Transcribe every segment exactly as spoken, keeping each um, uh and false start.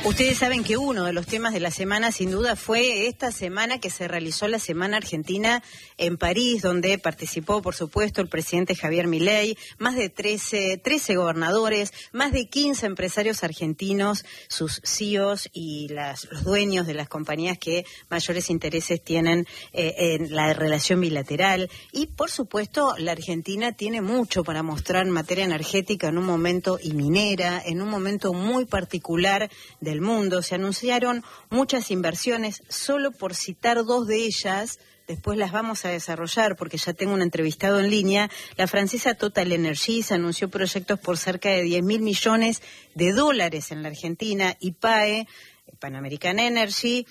Ustedes saben que uno de los temas de la semana, sin duda, fue esta semana que se realizó la Semana Argentina en París, donde participó, por supuesto, el presidente Javier Milei, más de trece, trece gobernadores, más de quince empresarios argentinos, sus C E Os y las, los dueños de las compañías que mayores intereses tienen eh, en la relación bilateral. Y, por supuesto, la Argentina tiene mucho para mostrar en materia energética en un momento, y minera, en un momento muy particular de del mundo. Se anunciaron muchas inversiones, solo por citar dos de ellas, después las vamos a desarrollar porque ya tengo un entrevistado en línea. La francesa Total Energies anunció proyectos por cerca de diez mil millones de dólares en la Argentina, y P A E, Pan American Energy,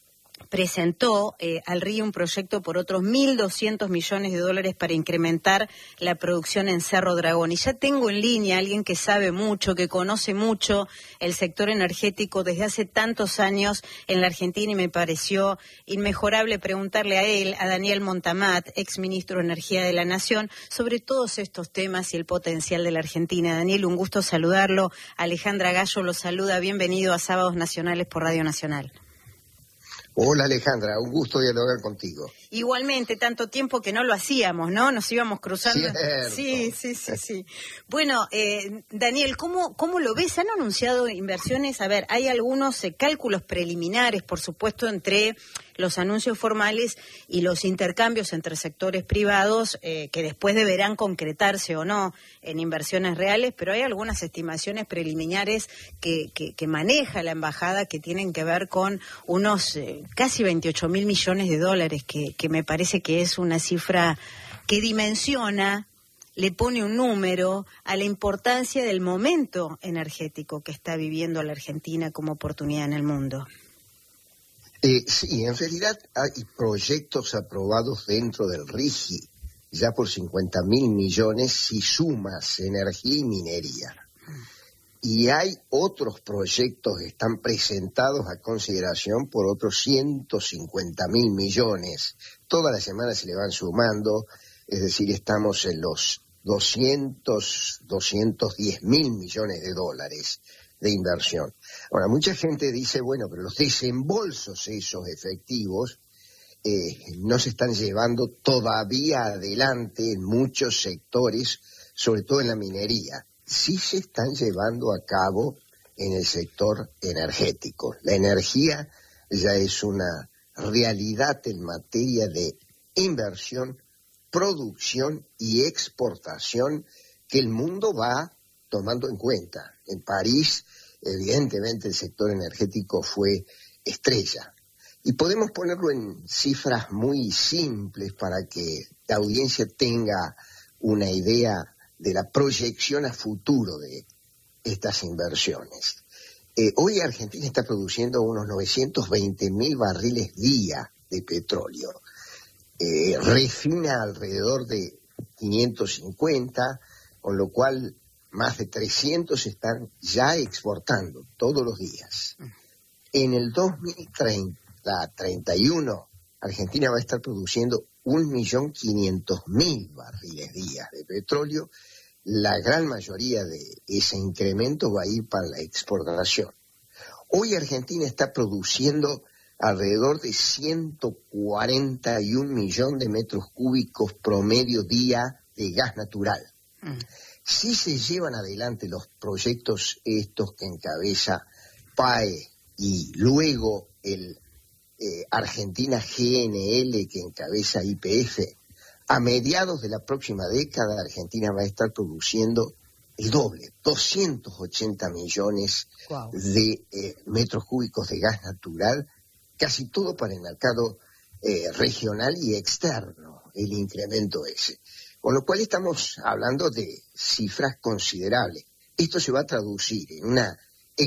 presentó eh, al Río un proyecto por otros mil doscientos millones de dólares para incrementar la producción en Cerro Dragón. Y ya tengo en línea a alguien que sabe mucho, que conoce mucho el sector energético desde hace tantos años en la Argentina, y me pareció inmejorable preguntarle a él, a Daniel Montamat, ex ministro de Energía de la Nación, sobre todos estos temas y el potencial de la Argentina. Daniel, un gusto saludarlo. Alejandra Gallo lo saluda. Bienvenido a Sábados Nacionales por Radio Nacional. Hola Alejandra, un gusto dialogar contigo. Igualmente, tanto tiempo que no lo hacíamos, ¿no? Nos íbamos cruzando. Cierto. Sí, sí, sí, sí. Bueno, eh, Daniel, ¿cómo, ¿cómo lo ves? ¿Han anunciado inversiones? A ver, hay algunos eh, cálculos preliminares, por supuesto, entre los anuncios formales y los intercambios entre sectores privados, eh, que después deberán concretarse o no en inversiones reales, pero hay algunas estimaciones preliminares que, que, que maneja la embajada que tienen que ver con unos eh, casi veintiocho mil millones de dólares, que, que me parece que es una cifra que dimensiona, le pone un número a la importancia del momento energético que está viviendo la Argentina como oportunidad en el mundo. Eh, sí, en realidad hay proyectos aprobados dentro del RIGI, ya por cincuenta mil millones si sumas energía y minería. Y hay otros proyectos que están presentados a consideración por otros ciento cincuenta mil millones. Todas las semanas se le van sumando, es decir, estamos en los doscientos, doscientos diez mil millones de dólares de inversión. Ahora, mucha gente dice, bueno, pero los desembolsos esos efectivos eh, no se están llevando todavía adelante en muchos sectores, sobre todo en la minería. Sí se están llevando a cabo en el sector energético. La energía ya es una realidad en materia de inversión, producción y exportación que el mundo va tomando en cuenta. En París, evidentemente, el sector energético fue estrella. Y podemos ponerlo en cifras muy simples para que la audiencia tenga una idea de la proyección a futuro de estas inversiones. Eh, hoy Argentina está produciendo unos novecientos veinte mil barriles día de petróleo. Eh, refina alrededor de quinientos cincuenta, con lo cual más de trescientos están ya exportando todos los días. En el dos mil treinta y uno, Argentina va a estar produciendo un millón quinientos mil barriles día de petróleo. La gran mayoría de ese incremento va a ir para la exportación. Hoy Argentina está produciendo alrededor de ciento cuarenta y un millones de metros cúbicos promedio día de gas natural. Mm. Si se llevan adelante los proyectos estos que encabeza P A E y luego el eh, Argentina G N L que encabeza Y P F, a mediados de la próxima década Argentina va a estar produciendo el doble, doscientos ochenta millones wow. de eh, metros cúbicos de gas natural, casi todo para el mercado eh, regional y externo, el incremento ese. Con lo cual estamos hablando de cifras considerables. Esto se va a traducir en una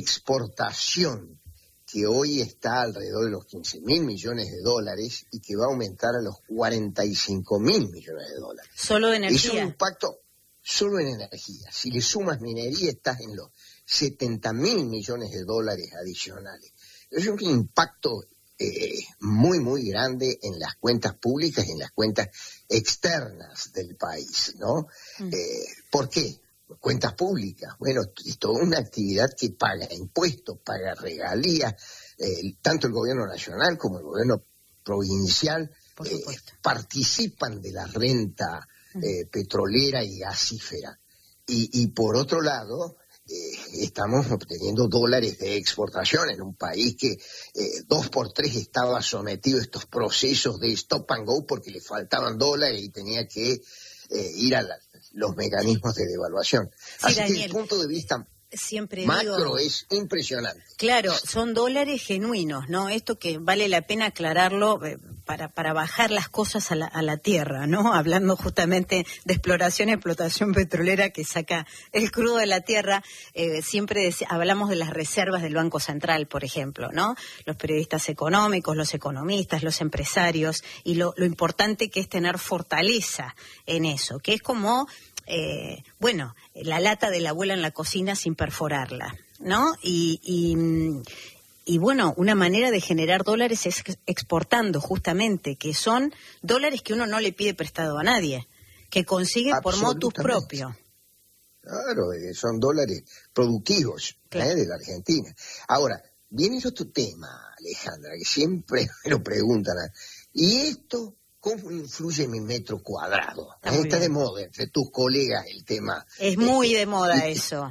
exportación que hoy está alrededor de los quince mil millones de dólares y que va a aumentar a los cuarenta y cinco mil millones de dólares. ¿Solo de energía? Es un impacto solo en energía. Si le sumas minería, estás en los setenta mil millones de dólares adicionales. Es un impacto eh, muy, muy grande en las cuentas públicas y en las cuentas externas del país, ¿no? Mm. Eh, ¿Por qué? cuentas públicas. Bueno, es toda una actividad que paga impuestos, paga regalías, eh, tanto el gobierno nacional como el gobierno provincial eh, participan de la renta eh, petrolera y gasífera. Y, y por otro lado, eh, estamos obteniendo dólares de exportación en un país que eh, dos por tres estaba sometido a estos procesos de stop and go porque le faltaban dólares y tenía que eh, ir a la, los mecanismos de devaluación. Sí, Así Daniel, que el punto de vista siempre macro digo, es impresionante. Claro, son dólares genuinos, ¿no? Esto que vale la pena aclararlo eh, para, para bajar las cosas a la, a la tierra, ¿no? Hablando justamente de exploración y explotación petrolera que saca el crudo de la tierra, eh, siempre dec- hablamos de las reservas del Banco Central, por ejemplo, ¿no? Los periodistas económicos, los economistas, los empresarios, y lo, lo importante que es tener fortaleza en eso, que es como... Eh, bueno, la lata de la abuela en la cocina sin perforarla, ¿no? Y, y, y bueno, una manera de generar dólares es exportando justamente, que son dólares que uno no le pide prestado a nadie, que consigue por motus propio. Claro, eh, son dólares productivos, claro. eh, de la Argentina. Ahora, viene otro tema, Alejandra, que siempre me lo preguntan. ¿Y esto cómo influye en mi metro cuadrado? Está, eh, está de moda entre tus colegas el tema. Es muy este, de moda y, eso.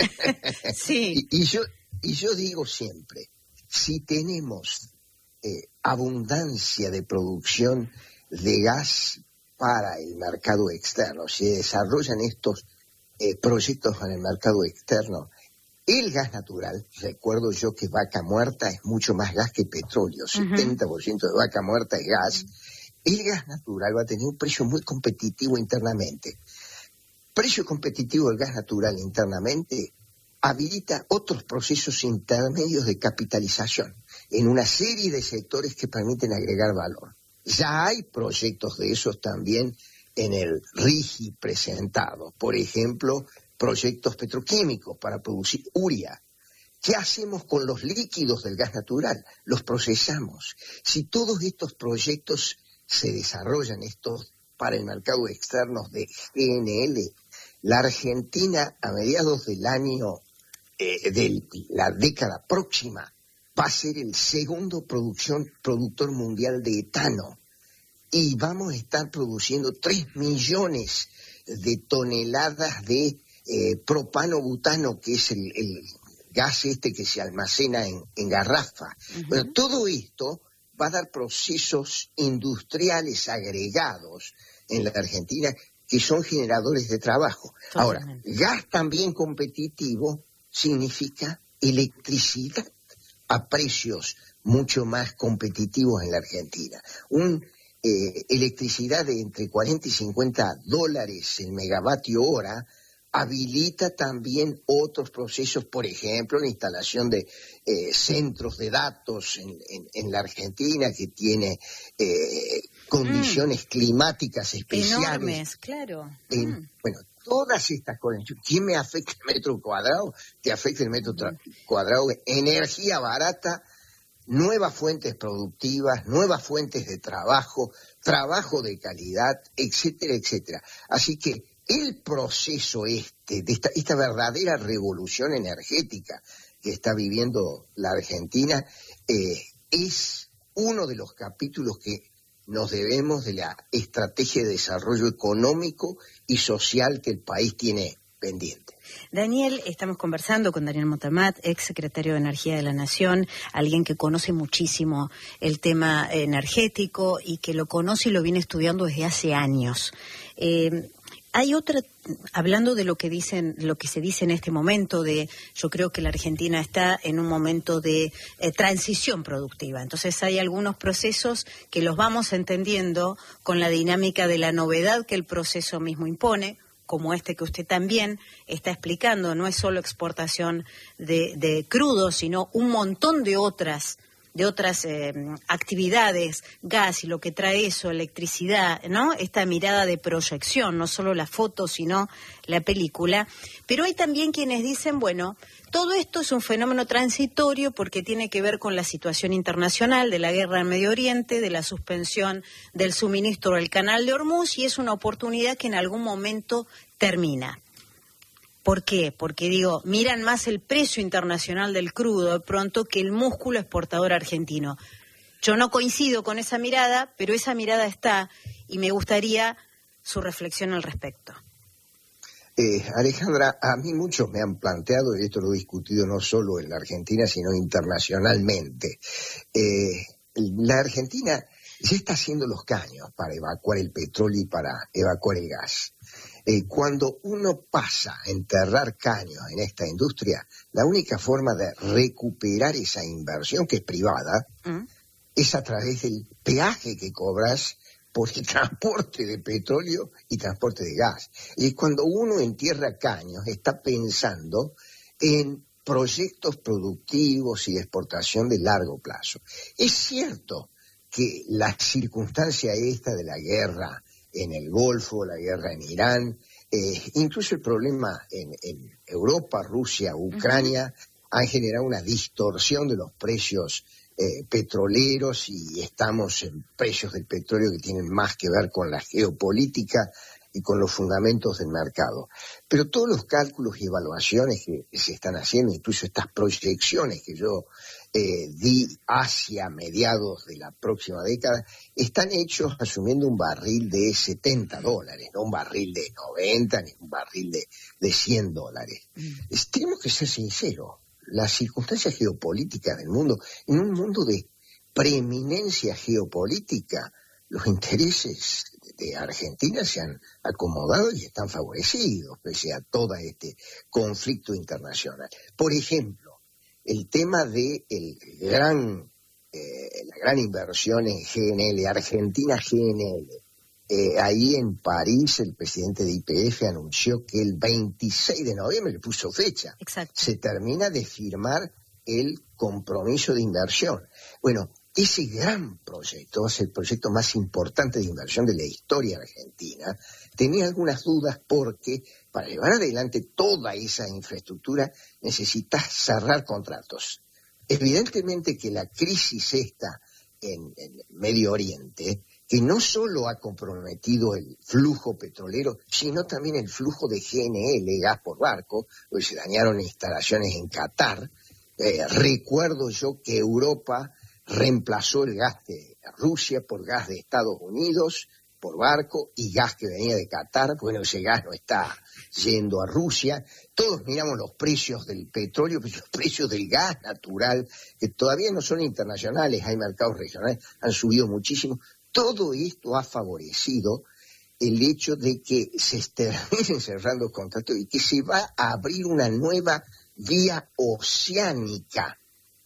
Sí. Y, y, yo, y yo digo siempre, si tenemos eh, abundancia de producción de gas para el mercado externo, si desarrollan estos eh, proyectos en el mercado externo, el gas natural, recuerdo yo que Vaca Muerta es mucho más gas que petróleo, uh-huh. setenta por ciento de Vaca Muerta es gas. Uh-huh. El gas natural va a tener un precio muy competitivo internamente. Precio competitivo del gas natural internamente habilita otros procesos intermedios de capitalización en una serie de sectores que permiten agregar valor. Ya hay proyectos de esos también en el RIGI presentado. Por ejemplo, proyectos petroquímicos para producir urea. ¿Qué hacemos con los líquidos del gas natural? Los procesamos. Si todos estos proyectos se desarrollan estos para el mercado externo de G N L, la Argentina a mediados del año, eh, de la década próxima, va a ser el segundo producción, productor mundial de etano y vamos a estar produciendo tres millones de toneladas de eh, propano-butano, que es el, el gas este que se almacena en, en garrafa. Uh-huh. Bueno, todo esto va a dar procesos industriales agregados en la Argentina que son generadores de trabajo. Totalmente. Ahora, gas también competitivo significa electricidad a precios mucho más competitivos en la Argentina. Un eh, electricidad de entre cuarenta y cincuenta dólares el megavatio hora habilita también otros procesos, por ejemplo, la instalación de eh, centros de datos en, en, en la Argentina que tiene eh, condiciones mm. climáticas especiales. Enormes, claro. En, mm. Bueno, todas estas condiciones. ¿Quién me afecta el metro cuadrado? Te afecta el metro tra- cuadrado. Energía barata, nuevas fuentes productivas, nuevas fuentes de trabajo, trabajo de calidad, etcétera, etcétera. Así que el proceso este, de esta, esta verdadera revolución energética que está viviendo la Argentina, eh, es uno de los capítulos que nos debemos de la estrategia de desarrollo económico y social que el país tiene pendiente. Daniel, estamos conversando con Daniel Motamat, ex secretario de Energía de la Nación, alguien que conoce muchísimo el tema energético y que lo conoce y lo viene estudiando desde hace años. Eh, Hay otra, hablando de lo que dicen, lo que se dice en este momento, de yo creo que la Argentina está en un momento de eh, transición productiva. Entonces hay algunos procesos que los vamos entendiendo con la dinámica de la novedad que el proceso mismo impone, como este que usted también está explicando. No es solo exportación de, de crudo, sino un montón de otras de otras eh, actividades, gas y lo que trae eso, electricidad, ¿no? Esta mirada de proyección, no solo la foto, sino la película. Pero hay también quienes dicen, bueno, todo esto es un fenómeno transitorio porque tiene que ver con la situación internacional de la guerra en Medio Oriente, de la suspensión del suministro del Canal de Hormuz, y es una oportunidad que en algún momento termina. ¿Por qué? Porque digo, miran más el precio internacional del crudo de pronto que el músculo exportador argentino. Yo no coincido con esa mirada, pero esa mirada está y me gustaría su reflexión al respecto. Eh, Alejandra, a mí muchos me han planteado, y esto lo he discutido no solo en la Argentina, sino internacionalmente, eh, la Argentina ya está haciendo los caños para evacuar el petróleo y para evacuar el gas. Eh, cuando uno pasa a enterrar caños en esta industria, la única forma de recuperar esa inversión, que es privada, ¿Mm? es a través del peaje que cobras por el transporte de petróleo y transporte de gas. Y cuando uno entierra caños, está pensando en proyectos productivos y de exportación de largo plazo. Es cierto que la circunstancia esta de la guerra en el Golfo, la guerra en Irán, eh, incluso el problema en, en Europa, Rusia, Ucrania, uh-huh. han generado una distorsión de los precios eh, petroleros y estamos en precios del petróleo que tienen más que ver con la geopolítica y con los fundamentos del mercado. Pero todos los cálculos y evaluaciones que, que se están haciendo, incluso estas proyecciones que yo eh, di hacia mediados de la próxima década, están hechos asumiendo un barril de setenta dólares, no un barril de noventa ni un barril de, de cien dólares. Mm. Es, tenemos que ser sinceros, las circunstancias geopolíticas del mundo, en un mundo de preeminencia geopolítica, los intereses de Argentina se han acomodado y están favorecidos pese a todo este conflicto internacional. Por ejemplo, el tema de el gran, eh, la gran inversión en G N L, Argentina G N L. Eh, ahí en París el presidente de Y P F anunció que el veintiséis de noviembre, le puso fecha, Exacto. se termina de firmar el compromiso de inversión. Bueno, ese gran proyecto, es el proyecto más importante de inversión de la historia argentina, tenía algunas dudas porque para llevar adelante toda esa infraestructura necesitas cerrar contratos. Evidentemente que la crisis esta en, en Medio Oriente, que no solo ha comprometido el flujo petrolero, sino también el flujo de G N L, gas por barco, porque se dañaron instalaciones en Qatar. Eh, recuerdo yo que Europa reemplazó el gas de Rusia por gas de Estados Unidos, por barco, y gas que venía de Qatar. Bueno, ese gas no está yendo a Rusia. Todos miramos los precios del petróleo, pero los precios del gas natural, que todavía no son internacionales, hay mercados regionales, han subido muchísimo. Todo esto ha favorecido el hecho de que se terminen cerrando contratos y que se va a abrir una nueva vía oceánica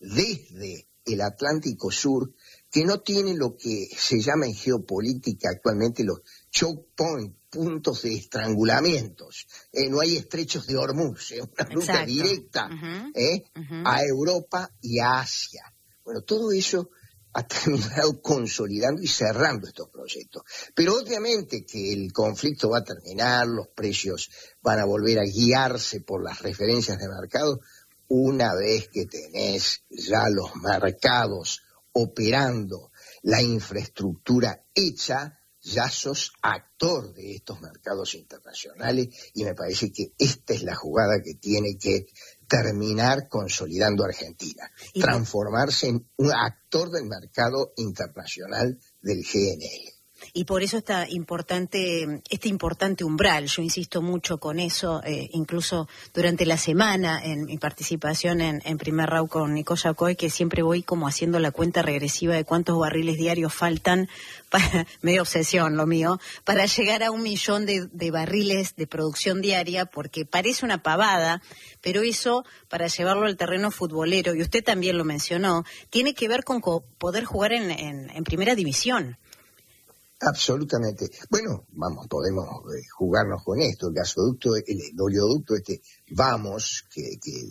desde el Atlántico Sur, que no tiene lo que se llama en geopolítica actualmente los choke points, puntos de estrangulamientos. Eh, no hay estrechos de Hormuz, es una ruta Exacto. directa uh-huh. ¿eh? uh-huh. a Europa y a Asia. Bueno, todo eso ha terminado consolidando y cerrando estos proyectos. Pero obviamente que el conflicto va a terminar, los precios van a volver a guiarse por las referencias de mercado. Una vez que tenés ya los mercados operando, la infraestructura hecha, ya sos actor de estos mercados internacionales y me parece que esta es la jugada que tiene que terminar consolidando Argentina, transformarse en un actor del mercado internacional del G N L. Y por eso está importante, este importante umbral, yo insisto mucho con eso, eh, incluso durante la semana en mi participación en, en Primer Rau con Nico Yacoy, que siempre voy como haciendo la cuenta regresiva de cuántos barriles diarios faltan, para, medio obsesión lo mío, para llegar a un millón de, de barriles de producción diaria, porque parece una pavada, pero eso, para llevarlo al terreno futbolero, y usted también lo mencionó, tiene que ver con co- poder jugar en, en, en primera división. Absolutamente. Bueno, vamos, podemos eh, jugarnos con esto. El gasoducto, el, el oleoducto este Vamos, que, que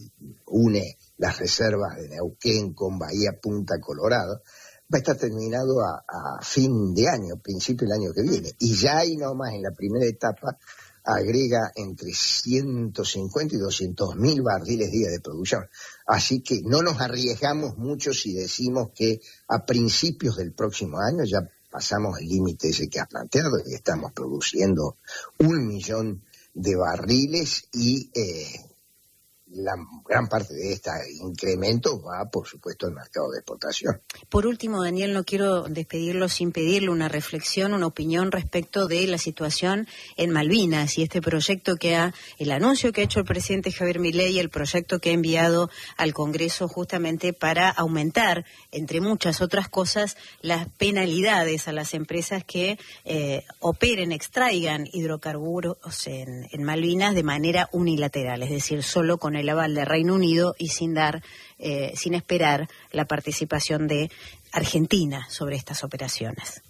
une las reservas de Neuquén con Bahía Punta Colorado, va a estar terminado a, a fin de año, principio del año que viene. Y ya ahí nomás en la primera etapa agrega entre ciento cincuenta y doscientos mil barriles día de producción. Así que no nos arriesgamos mucho si decimos que a principios del próximo año ya pasamos el límite ese que has planteado y estamos produciendo un millón de barriles y eh, la gran parte de este incremento va, por supuesto, al mercado de exportación. Por último, Daniel, no quiero despedirlo sin pedirle una reflexión, una opinión respecto de la situación en Malvinas y este proyecto que ha, el anuncio que ha hecho el presidente Javier Milei, el proyecto que ha enviado al Congreso justamente para aumentar, entre muchas otras cosas, las penalidades a las empresas que eh, operen, extraigan hidrocarburos en, en Malvinas de manera unilateral, es decir, solo con el aval de Reino Unido y sin dar, eh, sin esperar la participación de Argentina sobre estas operaciones.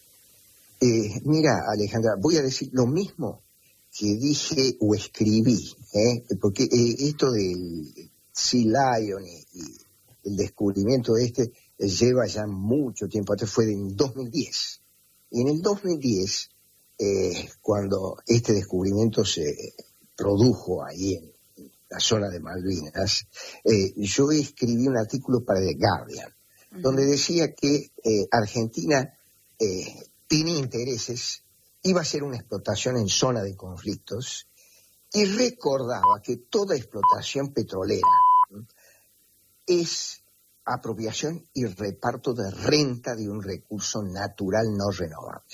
Eh, mira, Alejandra, voy a decir lo mismo que dije o escribí, ¿eh? porque eh, esto del Sea Lion y, y el descubrimiento de este eh, lleva ya mucho tiempo, antes fue en dos mil diez. Y en el dos mil diez, eh, cuando este descubrimiento se produjo ahí en la zona de Malvinas, eh, yo escribí un artículo para The Guardian, uh-huh. donde decía que eh, Argentina eh, tenía intereses, iba a ser una explotación en zona de conflictos, y recordaba que toda explotación petrolera ¿sí? es apropiación y reparto de renta de un recurso natural no renovable.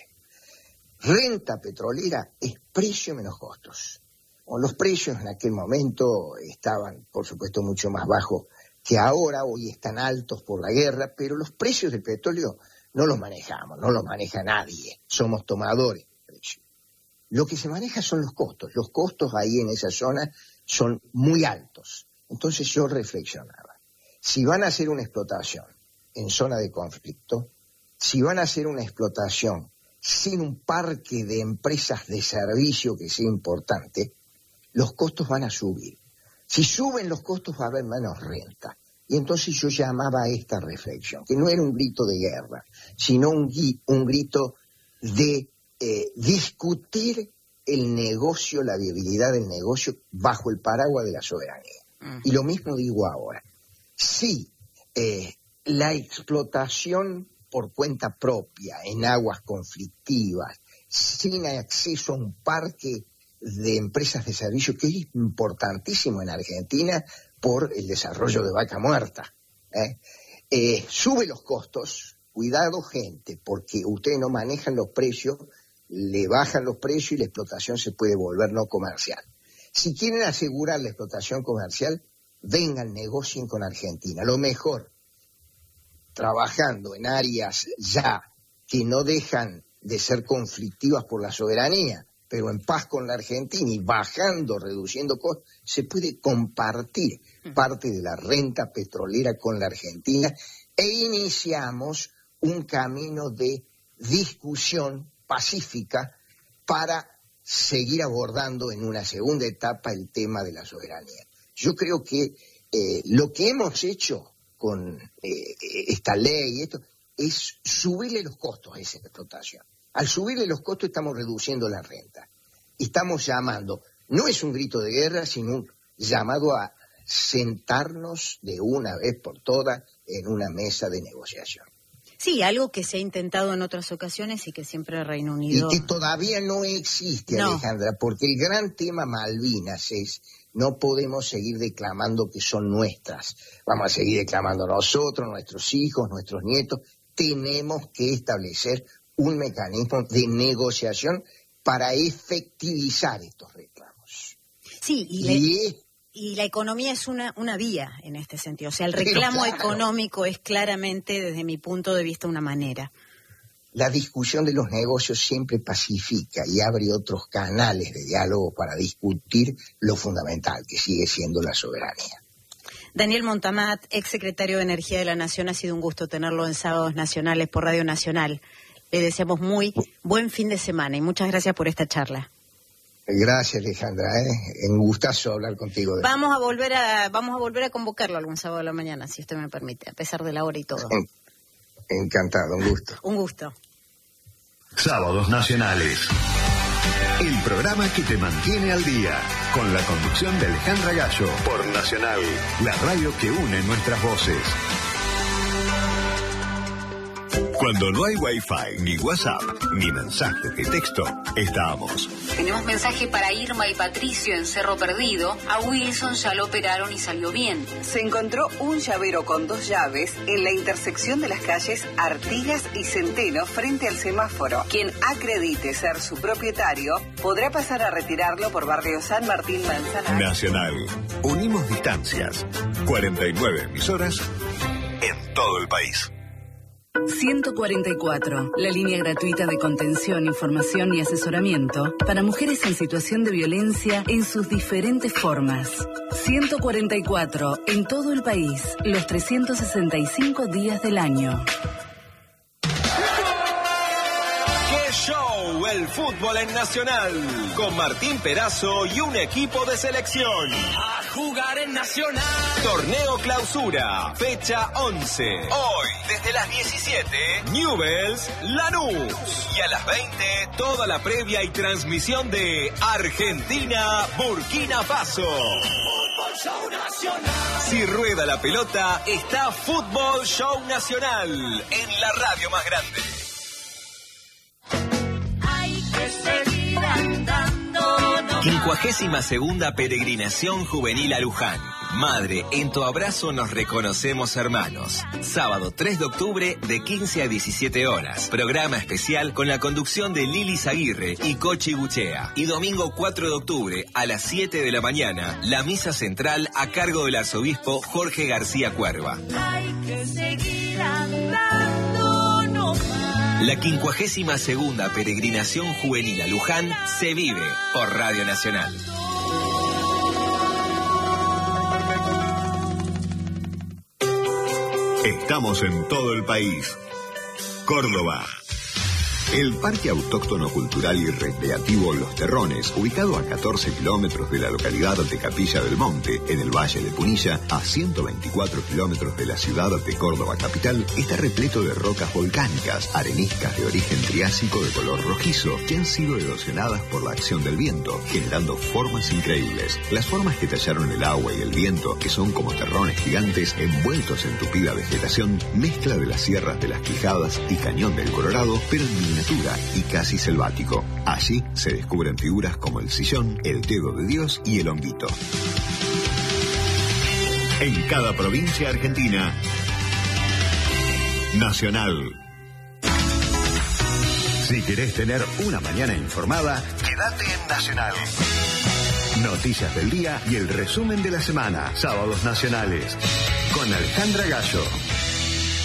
Renta petrolera es precio menos costos. Los precios en aquel momento estaban, por supuesto, mucho más bajos que ahora, hoy están altos por la guerra, pero los precios del petróleo no los manejamos, no los maneja nadie, somos tomadores de precios. Lo que se maneja son los costos, los costos ahí en esa zona son muy altos. Entonces yo reflexionaba, si van a hacer una explotación en zona de conflicto, si van a hacer una explotación sin un parque de empresas de servicio que sea importante, los costos van a subir. Si suben los costos va a haber menos renta. Y entonces yo llamaba a esta reflexión, que no era un grito de guerra, sino un, un grito de eh, discutir el negocio, la viabilidad del negocio bajo el paraguas de la soberanía. Uh-huh. Y lo mismo digo ahora. Si eh, la explotación por cuenta propia en aguas conflictivas, sin acceso a un parque de empresas de servicio, que es importantísimo en Argentina por el desarrollo de vaca muerta, ¿eh? Eh, sube los costos, cuidado gente, porque ustedes no manejan los precios, le bajan los precios y la explotación se puede volver no comercial. Si quieren asegurar la explotación comercial, vengan, negocien con Argentina. Lo mejor, trabajando en áreas ya que no dejan de ser conflictivas por la soberanía, pero en paz con la Argentina y bajando, reduciendo costos, se puede compartir parte de la renta petrolera con la Argentina e iniciamos un camino de discusión pacífica para seguir abordando en una segunda etapa el tema de la soberanía. Yo creo que eh, lo que hemos hecho con eh, esta ley y esto es subirle los costos a esa explotación. Al subirle los costos estamos reduciendo la renta. Estamos llamando, no es un grito de guerra, sino un llamado a sentarnos de una vez por todas en una mesa de negociación. Sí, algo que se ha intentado en otras ocasiones y que siempre el Reino Unido... Y que todavía no existe, no. Alejandra, porque el gran tema Malvinas es, no podemos seguir declamando que son nuestras. Vamos a seguir declamando nosotros, nuestros hijos, nuestros nietos. Tenemos que establecer un mecanismo de negociación para efectivizar estos reclamos. Sí, y, y, la, y la economía es una, una vía en este sentido. O sea, el reclamo claro, económico es claramente, desde mi punto de vista, una manera. La discusión de los negocios siempre pacifica y abre otros canales de diálogo para discutir lo fundamental, que sigue siendo la soberanía. Daniel Montamat, ex secretario de Energía de la Nación, ha sido un gusto tenerlo en Sábados Nacionales por Radio Nacional. Le deseamos muy buen fin de semana y muchas gracias por esta charla. Gracias, Alejandra, ¿eh? Un gustazo hablar contigo. De vamos a volver a vamos a volver a convocarlo algún sábado de la mañana, si usted me permite, a pesar de la hora y todo. Encantado, un gusto. Un gusto. Sábados Nacionales. El programa que te mantiene al día, con la conducción de Alejandra Gallo, por Nacional, la radio que une nuestras voces. Cuando no hay Wi-Fi, ni WhatsApp, ni mensajes de texto, estamos. Tenemos mensaje para Irma y Patricio en Cerro Perdido. A Wilson ya lo operaron y salió bien. Se encontró un llavero con dos llaves en la intersección de las calles Artigas y Centeno frente al semáforo. Quien acredite ser su propietario podrá pasar a retirarlo por barrio San Martín Manzanares. Nacional. Unimos distancias. cuarenta y nueve emisoras en todo el país. ciento cuarenta y cuatro, la línea gratuita de contención, información y asesoramiento para mujeres en situación de violencia en sus diferentes formas. ciento cuarenta y cuatro, en todo el país, los trescientos sesenta y cinco días del año. ¡Qué show! El fútbol en Nacional, con Martín Perazo y un equipo de selección. A jugar en Nacional. Torneo Clausura, fecha once. Hoy, desde las diecisiete, Newell's Lanús. Y a las veinte, toda la previa y transmisión de Argentina-Burkina Faso. Fútbol Show Nacional. Si rueda la pelota, está Fútbol Show Nacional en la radio más grande. Seguir andando, no quincuagésima segunda peregrinación juvenil a Luján. Madre, en tu abrazo nos reconocemos hermanos. Sábado tres de octubre de quince a diecisiete horas. Programa especial con la conducción de Lili Zaguirre y Cochi Buchea. Y domingo cuatro de octubre a las siete de la mañana, la misa central a cargo del arzobispo Jorge García Cuerva. hay que seguir andando, no más. La quincuagésima segunda peregrinación juvenil a Luján se vive por Radio Nacional. Estamos en todo el país. Córdoba. El Parque Autóctono Cultural y Recreativo Los Terrones, ubicado a catorce kilómetros de la localidad de Capilla del Monte, en el Valle de Punilla, a ciento veinticuatro kilómetros de la ciudad de Córdoba capital, está repleto de rocas volcánicas, areniscas de origen triásico de color rojizo, que han sido erosionadas por la acción del viento, generando formas increíbles. Las formas que tallaron el agua y el viento, que son como terrones gigantes envueltos en tupida vegetación, mezcla de las sierras de las Quijadas y Cañón del Colorado, pero en miniatura y casi selvático. Allí se descubren figuras como el sillón, el dedo de Dios y el honguito. En cada provincia argentina, Nacional. Si querés tener una mañana informada, quédate en Nacional. Noticias del día y el resumen de la semana. Sábados nacionales. Con Alejandra Gallo.